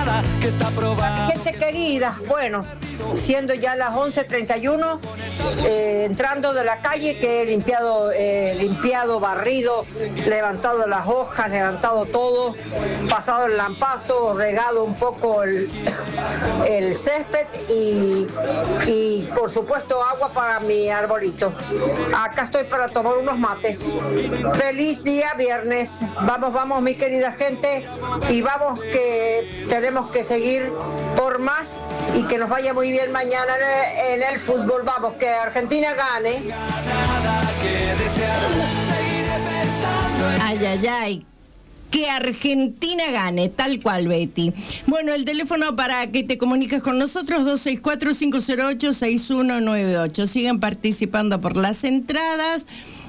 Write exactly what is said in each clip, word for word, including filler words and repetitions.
nada que está probado. Gente querida, bueno, siendo ya las once treinta y uno, eh, entrando de la calle, que he limpiado, eh, limpiado, barrido, levantado las hojas, levantado todo, pasado el lampazo, regado un poco el, el césped y, y por supuesto agua para mi arbolito. Acá estoy para tomar unos mates. Feliz día viernes. Vamos, vamos mi querida gente, y vamos que tenemos que seguir por más y que nos vaya muy bien mañana en el, en el fútbol. Vamos, que Argentina gane. Ay, ay, ay. Que Argentina gane, tal cual, Betty. Bueno, el teléfono para que te comuniques con nosotros, dos seis cuatro, cinco cero ocho, seis uno nueve ocho. Siguen participando por las entradas.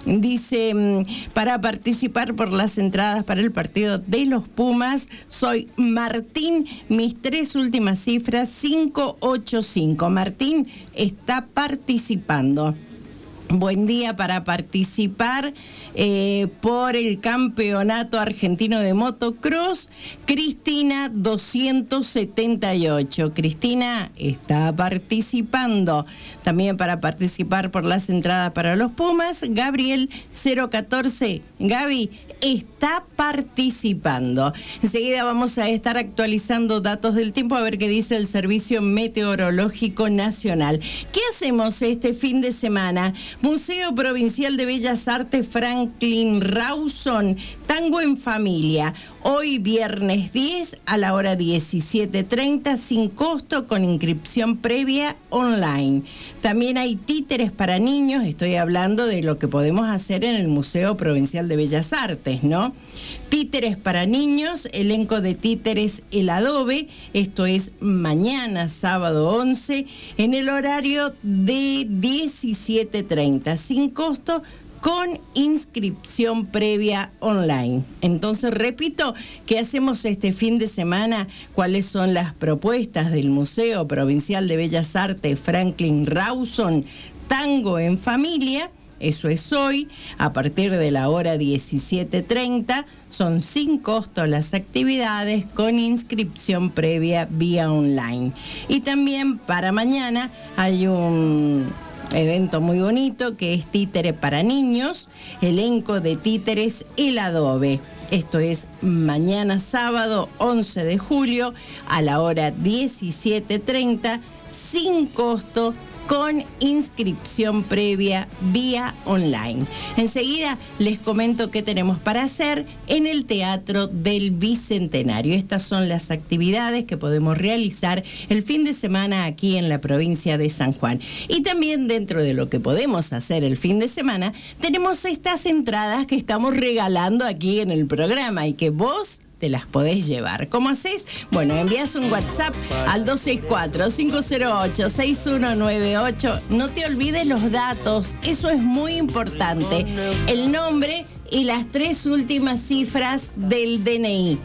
Dice, para participar por las entradas para el partido de los Pumas, soy Martín, mis tres últimas cifras, cinco ocho cinco. Martín está participando. Buen día para participar eh, por el Campeonato Argentino de Motocross, Cristina doscientos setenta y ocho. Cristina está participando. También para participar por las entradas para los Pumas, Gabriel cero catorce. Gaby está participando. Enseguida vamos a estar actualizando datos del tiempo, a ver qué dice el Servicio Meteorológico Nacional. ¿Qué hacemos este fin de semana? Museo Provincial de Bellas Artes Franklin Rawson, Tango en Familia. Hoy viernes diez a la hora diecisiete treinta, sin costo, con inscripción previa online. También hay títeres para niños, estoy hablando de lo que podemos hacer en el Museo Provincial de Bellas Artes, ¿no? Títeres para niños, elenco de títeres El Adobe, esto es mañana, sábado once, en el horario de diecisiete treinta, sin costo, con inscripción previa online. Entonces, repito, ¿qué hacemos este fin de semana? ¿Cuáles son las propuestas del Museo Provincial de Bellas Artes Franklin Rawson? Tango en Familia, eso es hoy, a partir de la hora diecisiete treinta, son sin costo las actividades, con inscripción previa vía online. Y también para mañana hay un evento muy bonito que es títere para niños, elenco de títeres El Adobe. Esto es mañana sábado once de julio a la hora diecisiete treinta, sin costo, con inscripción previa vía online. Enseguida les comento qué tenemos para hacer en el Teatro del Bicentenario. Estas son las actividades que podemos realizar el fin de semana aquí en la provincia de San Juan. Y también, dentro de lo que podemos hacer el fin de semana, tenemos estas entradas que estamos regalando aquí en el programa y que vos te las podés llevar. ¿Cómo haces? Bueno, envías un WhatsApp al dos seis cuatro, cinco cero ocho, seis uno nueve ocho. No te olvides los datos, eso es muy importante. El nombre y las tres últimas cifras del D N I.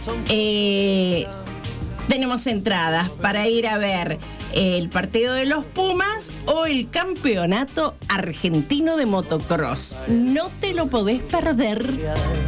Eh, tenemos entradas para ir a ver el partido de los Pumas o el Campeonato Argentino de Motocross. No te lo podés perder.